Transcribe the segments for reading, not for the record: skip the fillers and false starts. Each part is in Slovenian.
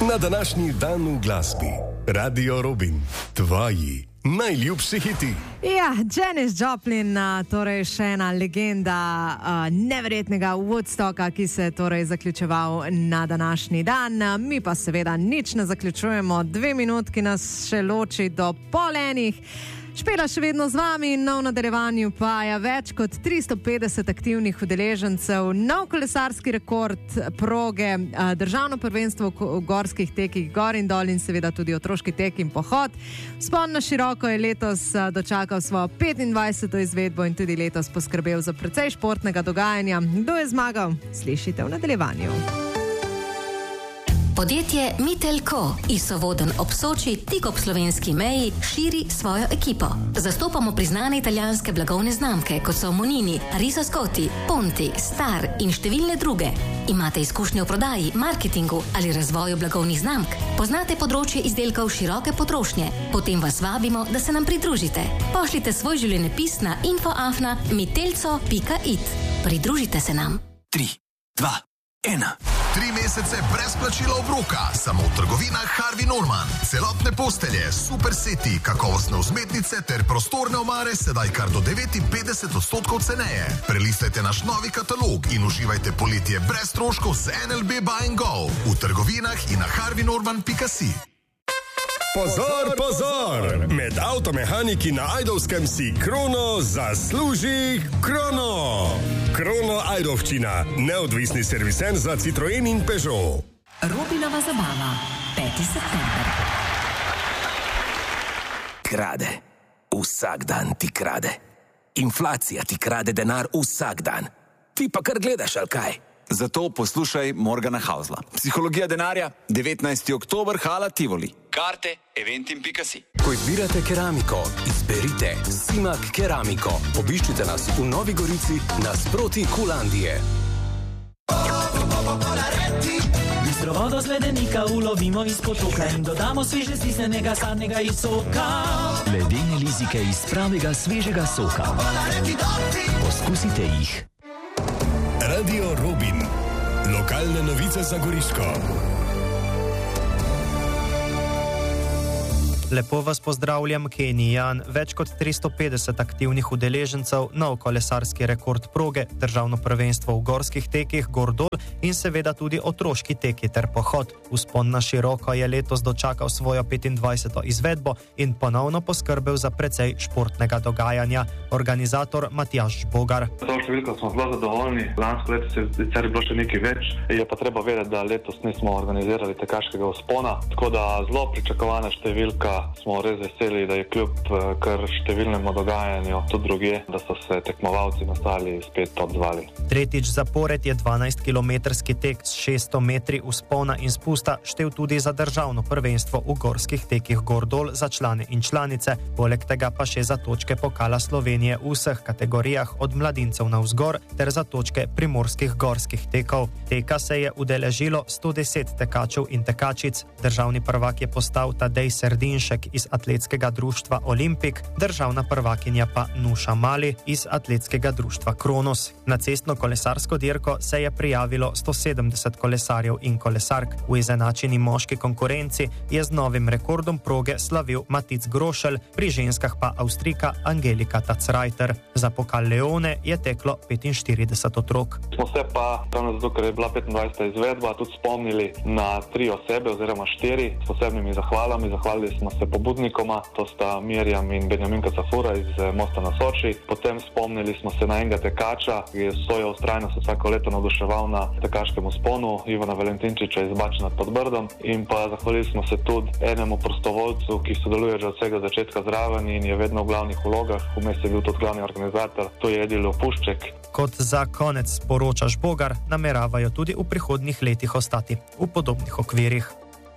Na današnji dan v glasbi. Radio Robin. Tvoji najljubši hiti. Ja, Janis Joplin, torej še ena legenda neverjetnega Woodstocka, ki se je torej zaključeval na današnji dan. Mi pa seveda nič ne zaključujemo. 2 minutki nas še loči do 12:30. Špela še vedno z vami in v nadaljevanju pa je več kot 350 aktivnih udeležencev, nov kolesarski rekord proge, državno prvenstvo v gorskih tekih gor in dol in seveda tudi otroški tek in pohod. Vzpon na široko je letos dočakal svojo 25. izvedbo in tudi letos poskrbel za precej športnega dogajanja. Kdo je zmagal? Slišite v nadaljevanju. Podjetje Mitelko iz Sovodenj ob Soči, tik ob slovenski meji, širi svojo ekipo. Zastopamo priznane italijanske blagovne znamke, kot so Monini, Riso Scotti, Ponti, Star in številne druge. Imate izkušnje v prodaji, marketingu ali razvoju blagovnih znamk? Poznate področje izdelkov široke potrošnje? Potem vas vabimo, da se nam pridružite. Pošljite svoj življenjepis na info@mitelco.it. Pridružite se nam. 3, 2, 1. 3 mesece brez plačila obroka, samo v trgovinah Harvey Norman. Celotne postelje, super seti, kakovostne vzmetnice ter prostorne omare sedaj kar do 59% ceneje. Prelistajte naš novi katalog in uživajte poletje brez stroškov z NLB Buy & Go v trgovinah in na harveynorman.si. Pozor, pozor! Med avtomehaniki na Ajdovskem si Krono zasluži Krono! Krono Ajdovščina, neodvisni servisen za Citroen in Peugeot. Robinova zabava, 5. september. Krade. Vsak dan ti krade. Inflacija ti krade denar vsak dan. Ti pa kar gledaš, ali kaj? Zato poslušaj Morgana Hausla. Psihologija denarja, 19. oktober, Hala Tivoli. Karte, eventim.si. Ko izbirate keramiko, izberite Simak Keramiko. Obiščite nas v Novi Gorici nasproti Kulandije. Bistro vodo z ledenika ulovimo iz potoka in dodamo sveže stisnenega sadnega iz soka. Ledene lizike iz pravega svežega soka. Poskusite jih. Radio Robin. Lokalne novice za Goriško. Lepo vas pozdravljam, Kenijan. Več kot 350 aktivnih udeležencev, nov kolesarski rekord proge, državno prvenstvo v gorskih tekih Gordol in seveda tudi otroški teki ter pohod. Vzpon na široko je letos dočakal svojo 25. izvedbo in ponovno poskrbel za precej športnega dogajanja. Organizator Matjaž Žbogar. To številko smo zelo zadovoljni. Lansko leto se je bilo še nekaj več. Je pa treba vedeti, da letos nismo organizirali tekaškega vzpona, tako da zelo pričakovana številka. Smo res veseli, da je kljub kar številnemu dogajanju tudi drugje, da so se tekmovalci nastali spet odzvali. Tretjič zapored je 12-kilometrski tek s 600 metri vzpona in spusta štel tudi za državno prvenstvo v gorskih tekih Gordol za člane in članice, poleg tega pa še za točke pokala Slovenije v vseh kategorijah od mladincev navzgor ter za točke primorskih gorskih tekov. Teka se je udeležilo 110 tekačev in tekačic. Državni prvak je postal Tadej Serdinšek iz atletskega društva Olimpik, državna prvakinja pa Nuša Mali iz atletskega društva Kronos. Na cestno kolesarsko dirko se je prijavilo 170 kolesarjev in kolesark. V izenačeni moški konkurenci je z novim rekordom proge slavil Matic Grošelj, pri ženskah pa Avstrijka Angelika Tacreiter. Za pokal Leone je teklo 45 otrok. Smo se pa, ravno zato, ker je bila 25. izvedba, tudi spomnili na 3 osebe oziroma 4 s posebnimi zahvalami. Zahvalili smo se pobudnikoma, to sta Mirjam in Benjaminka Safura iz Mosta na Soči. Potem spomnili smo se na enega tekača, ki je svojo vztrajnost vsako leto navduševal na tekaškem vzponu, Ivana Valentinčiča iz Bača nad Podbrdom. In pa zahvalili smo se tudi enemu prostovoljcu, ki sodeluje že od vsega začetka zraven in je vedno v glavnih vlogah. Vmes je bil tudi glavni organizator, to je Edi Lopušček. Kot za konec sporoča Žbogar, nameravajo tudi v prihodnjih letih ostati v podobnih okvirih.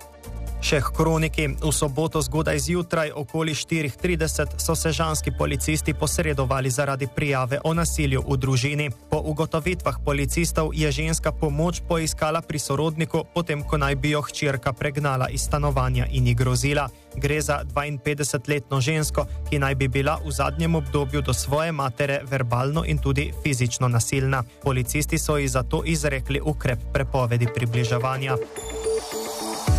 Še k kroniki. V soboto zgodaj zjutraj okoli 4:30 so sežanski policisti posredovali zaradi prijave o nasilju v družini. Po ugotovitvah policistov je ženska pomoč poiskala pri sorodniku, potem ko naj bi jo hčerka pregnala iz stanovanja in ji grozila. Gre za 52-letno žensko, ki naj bi bila v zadnjem obdobju do svoje matere verbalno in tudi fizično nasilna. Policisti so ji zato izrekli ukrep prepovedi približevanja.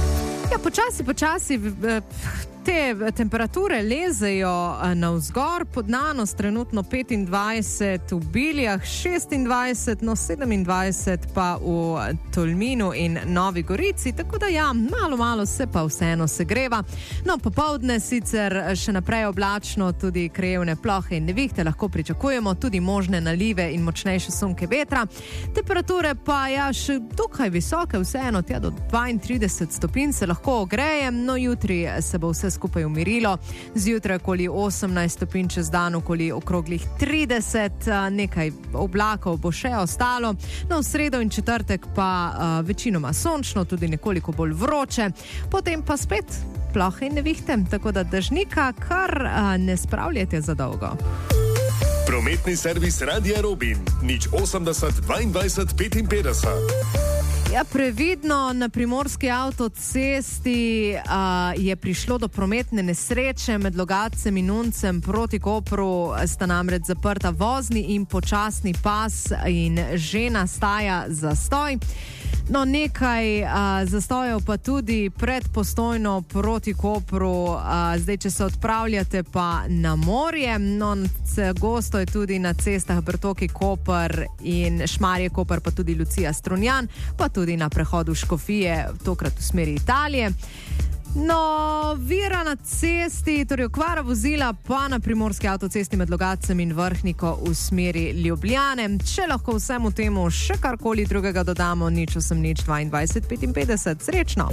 Ja, počasi te temperature lezejo navzgor, podnanost trenutno 25, v Biljah 26, no 27 pa v Tolminu in Novi Gorici, tako da ja, malo se pa vseeno segreva. No, popoldne sicer še naprej oblačno, tudi krajevne plohe in nevihte lahko pričakujemo, tudi možne nalive in močnejše sunke vetra. Temperature pa ja še dokaj visoke, vseeno tja do 32 stopinj se lahko ogreje, no jutri se bo vse skupaj umirilo, zjutraj okoli 18 stopinj, čez dan okoli okroglih 30, nekaj oblakov bo še ostalo, no v sredo in četrtek pa večinoma sončno, tudi nekoliko bolj vroče, potem pa spet plohe in nevihte, tako da dežnika kar ne spravljate za dolgo. Prometni servis Radia Robin, 080 22 55. Ja, previdno, na primorski avtocesti je prišlo do prometne nesreče med Logatcem in Uncem proti Kopru, sta namreč zaprta vozni in počasni pas in že nastaja zastoj. No, nekaj zastojev pa tudi pred Postojno proti Kopru, zdaj, če se odpravljate pa na morje, no, gosto je tudi na cestah Bertoki Koper in Šmarje Koper, pa tudi Lucija Strunjan, pa tudi na prehodu Škofije, tokrat v smeri Italije. No, vira na cesti, torej okvara vozila pa na primorski avtocesti med Logatcem in Vrhniko v smeri Ljubljane. Če lahko vsemu temu še karkoli drugega dodamo, 080 22 55. Srečno!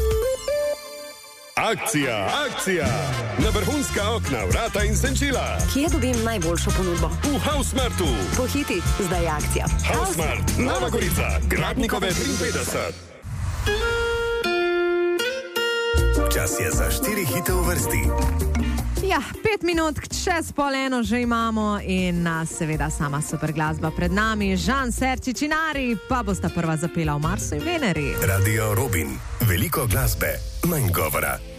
Akcija! Na vrhunska okna, vrata in senčila. Kje dobim najboljšo ponudbo? V Housemartu. Pohiti, zdaj je akcija. Housemart, Nova Gorica, Gradnikove 53. Čas je za 4 hite v vrsti. Ja, 5 minut čez 12:30 že imamo in seveda sama super glasba pred nami. Žan Serčič in Ari pa bosta prva zapela v Marsu in Veneri. Radio Robin, veliko glasbe, manj govora.